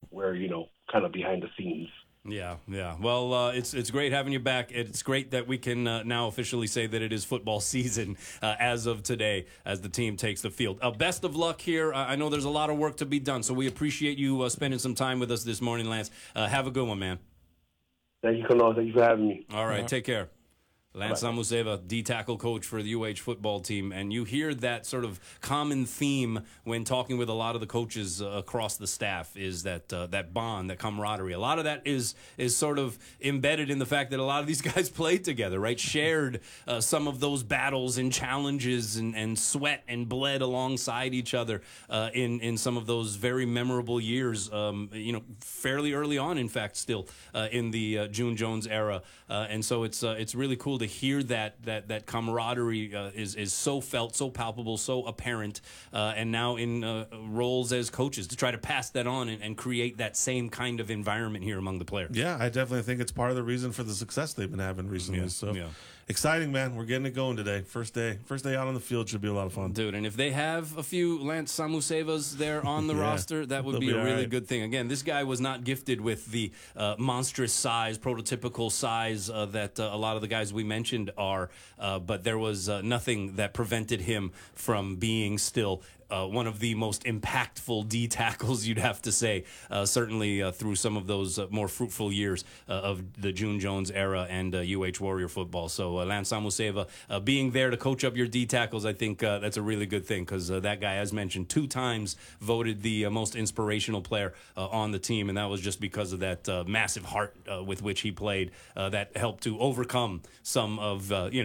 we're kind of behind the scenes. Yeah, yeah. Well, it's great having you back. It's great that we can now officially say that it is football season as of today, as the team takes the field. Best of luck here. I know there's a lot of work to be done, so we appreciate you spending some time with us this morning, Lance. Have a good one, man. Thank you, Colon. Thank you for having me. All right, take care. Lance Samuseva, D-tackle coach for the UH football team, and you hear that sort of common theme when talking with a lot of the coaches across the staff is that that bond, that camaraderie. A lot of that is sort of embedded in the fact that a lot of these guys played together, right? Shared some of those battles and challenges and sweat and bled alongside each other in some of those very memorable years. Fairly early on, in fact, still in the June Jones era, and so it's really cool to hear that camaraderie is so felt, so palpable, so apparent, and now in roles as coaches to try to pass that on and create that same kind of environment here among the players. Yeah, I definitely think it's part of the reason for the success they've been having recently. Exciting, man. We're getting it going today. First day out on the field should be a lot of fun. Dude, and if they have a few Lance Samusevas there on the roster, that would be a really good thing. Again, this guy was not gifted with the monstrous size, prototypical size that a lot of the guys we mentioned are, but there was nothing that prevented him from being still one of the most impactful D tackles, you'd have to say, certainly through some of those more fruitful years of the June Jones era and UH Warrior football. So Lance Samuseva being there to coach up your D tackles, I think that's a really good thing, because that guy, as mentioned, 2 times voted the most inspirational player on the team, and that was just because of that massive heart with which he played that helped to overcome some of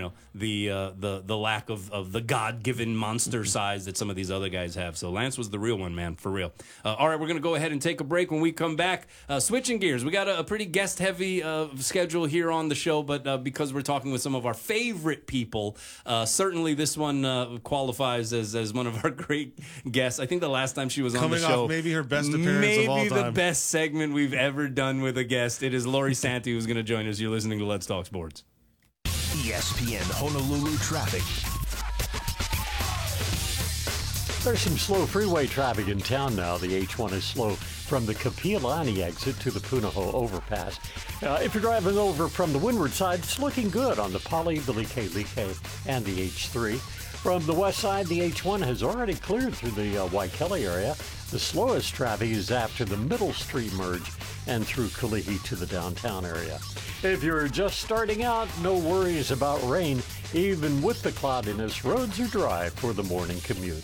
the lack of the God-given monster size that some of these other guys have. So Lance was the real one, man, for real. All right, we're going to go ahead and take a break. When we come back, switching gears, we got a pretty guest-heavy schedule here on the show, but because we're talking with some of our favorite people, certainly this one qualifies as one of our great guests. I think the last time she was on the show, off maybe her best appearance of all time. Maybe the best segment we've ever done with a guest. It is Lori Santi who's going to join us. You're listening to Let's Talk Sports. ESPN Honolulu traffic. There's some slow freeway traffic in town now. The H1 is slow from the Kapiolani exit to the Punahou overpass. If you're driving over from the windward side, it's looking good on the Pali, the Like, and the H3. From the west side, the H1 has already cleared through the Waikele area. The slowest traffic is after the Middle Street merge and through Kalihi to the downtown area. If you're just starting out, no worries about rain. Even with the cloudiness, roads are dry for the morning commute.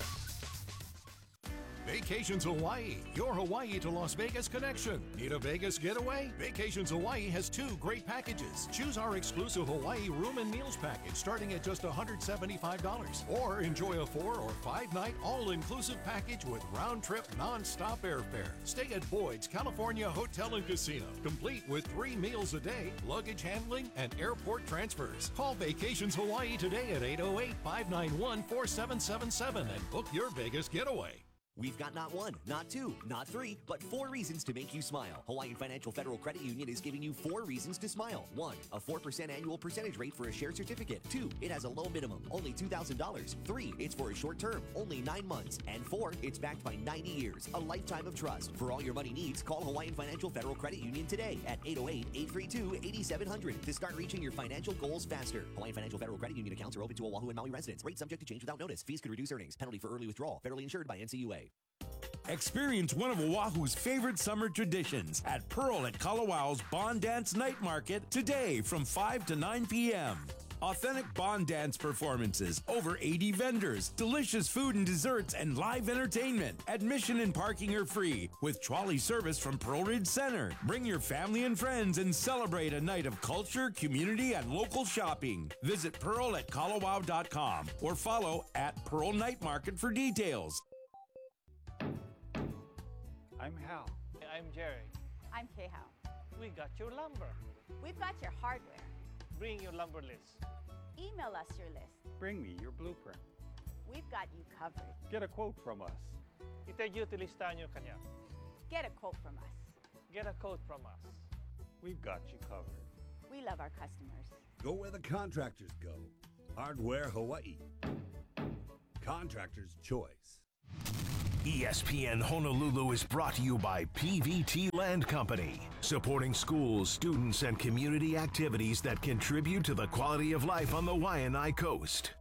Vacations Hawaii, your Hawaii to Las Vegas connection. Need a Vegas getaway? Vacations Hawaii has 2 great packages. Choose our exclusive Hawaii room and meals package starting at just $175. Or enjoy a 4 or 5 night all-inclusive package with round-trip non-stop airfare. Stay at Boyd's California Hotel and Casino, complete with 3 meals a day, luggage handling, and airport transfers. Call Vacations Hawaii today at 808-591-4777 and book your Vegas getaway. We've got not 1, not 2, not 3, but 4 reasons to make you smile. Hawaiian Financial Federal Credit Union is giving you 4 reasons to smile. 1, a 4% annual percentage rate for a share certificate. 2, it has a low minimum, only $2,000. 3, it's for a short term, only 9 months. And 4, it's backed by 90 years, a lifetime of trust. For all your money needs, call Hawaiian Financial Federal Credit Union today at 808-832-8700 to start reaching your financial goals faster. Hawaiian Financial Federal Credit Union accounts are open to Oahu and Maui residents. Rate subject to change without notice. Fees could reduce earnings. Penalty for early withdrawal. Federally insured by NCUA. Experience one of Oahu's favorite summer traditions at Pearl at Kalawau's Bond Dance Night Market today from 5 to 9 p.m. Authentic Bond Dance performances, over 80 vendors, delicious food and desserts, and live entertainment. Admission and parking are free with trolley service from Pearl Ridge Center. Bring your family and friends and celebrate a night of culture, community, and local shopping. Visit pearl@kalawau.com or follow at Pearl Night Market for details. I'm Hal. I'm Jerry. I'm Kay-Hao. We got your lumber. We've got your hardware. Bring your lumber list. Email us your list. Bring me your blueprint. We've got you covered. Get a quote from us. Itagyuti listahan nyo kanya. Get a quote from us. Get a quote from us. We've got you covered. We love our customers. Go where the contractors go. Hardware Hawaii. Contractor's choice. ESPN Honolulu is brought to you by PVT Land Company, supporting schools, students, and community activities that contribute to the quality of life on the Waianae Coast.